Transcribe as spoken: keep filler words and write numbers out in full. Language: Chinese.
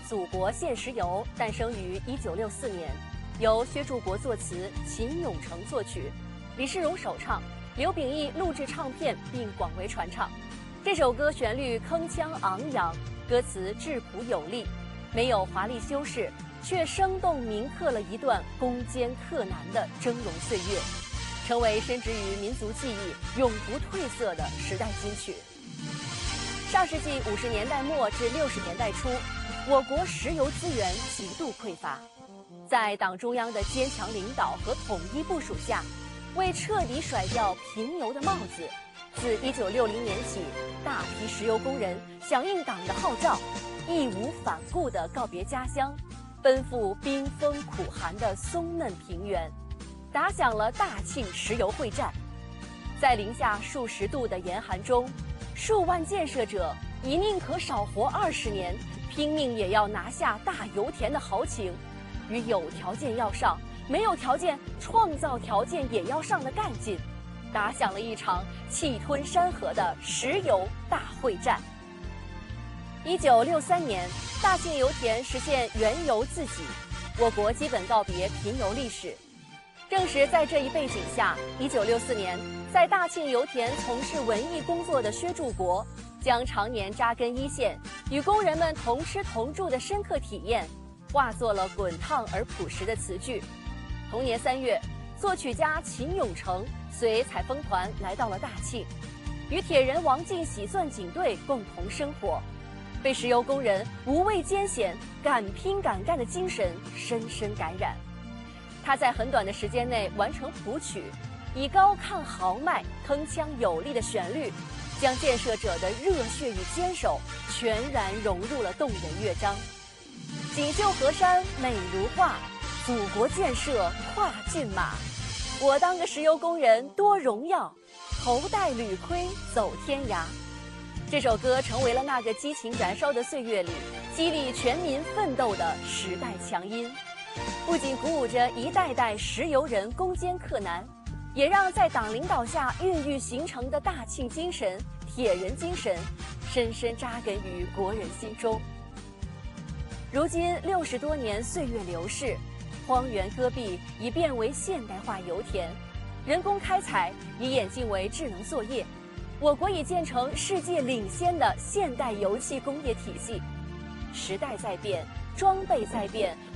祖国现石油》诞生于一九六四年，由薛柱国作词，秦永成作曲，李世荣首唱，刘秉义录制唱片并广为传唱。这首歌旋律铿锵昂扬，歌词质朴有力，没有华丽修饰，却生动铭刻了一段攻坚克难的峥嵘岁月，成为深植于民族记忆、永不褪色的时代金曲。上世纪五十年代末至六十年代初，我国石油资源极度匮乏，在党中央的坚强领导和统一部署下，为彻底甩掉贫油的帽子，自一九六零年起，大批石油工人响应党的号召，义无反顾地告别家乡，奔赴冰封苦寒的松嫩平原，打响了大庆石油会战。在零下数十度的严寒中，数万建设者以宁可少活二十年，拼命也要拿下大油田的豪情，与有条件要上，没有条件创造条件也要上的干劲，打响了一场气吞山河的石油大会战。一九六三年，大庆油田实现原油自给，我国基本告别贫油历史。正是在这一背景下，一九六四年，在大庆油田从事文艺工作的薛柱国，将常年扎根一线，与工人们同吃同住的深刻体验，化作了滚烫而朴实的词句。同年三月，作曲家秦永成随采风团来到了大庆，与铁人王进喜算警队共同生活，被石油工人无畏艰险、敢拼敢干的精神深深感染。他在很短的时间内完成谱曲，以高亢豪迈、铿锵有力的旋律，将建设者的热血与坚守全然融入了动人乐章。锦绣河山美如画，祖国建设跨骏马。我当个石油工人多荣耀，头戴铝盔走天涯。这首歌成为了那个激情燃烧的岁月里激励全民奋斗的时代强音，不仅鼓舞着一代代石油人攻坚克难，也让在党领导下孕育形成的大庆精神、铁人精神深深扎根于国人心中。如今六十多年岁月流逝，荒原戈壁已变为现代化油田，人工开采已演进为智能作业，我国已建成世界领先的现代油气工业体系。时代在变，装备在变，